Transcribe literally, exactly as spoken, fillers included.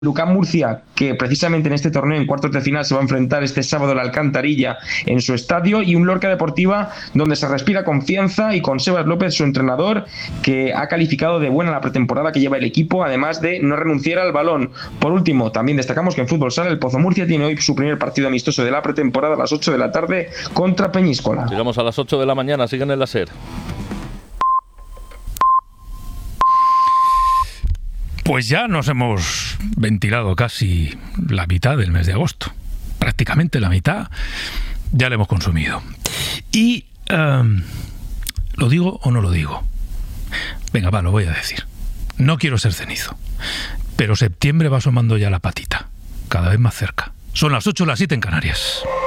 Lucán Murcia, que precisamente en este torneo en cuartos de final se va a enfrentar este sábado a la Alcantarilla en su estadio, y un Lorca Deportiva donde se respira confianza y con Sebas López, su entrenador, que ha calificado de buena la pretemporada que lleva el equipo, además de no renunciar al balón. Por último, también destacamos que en fútbol sala el Pozo Murcia tiene hoy su primer partido amistoso de la pretemporada a las ocho de la tarde contra Peñíscola. Llegamos a las ocho de la mañana, siguen en la SER. Pues ya nos hemos ventilado casi la mitad del mes de agosto. Prácticamente la mitad ya la hemos consumido. Y, um, ¿lo digo o no lo digo? Venga, va, lo voy a decir. No quiero ser cenizo, pero septiembre va asomando ya la patita, cada vez más cerca. Son las ocho, las siete en Canarias.